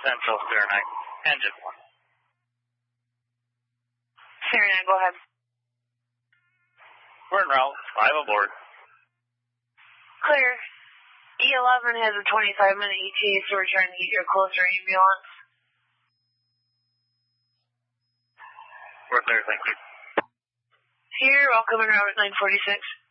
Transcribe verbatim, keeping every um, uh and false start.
Central, Sierra nine, engine one. Sierra nine, go ahead. We're en route, five aboard. Clear. E eleven has a twenty-five minute E T A, so we're trying to get you a closer ambulance. We're clear, thank you. Here, welcome en route at nine forty-six.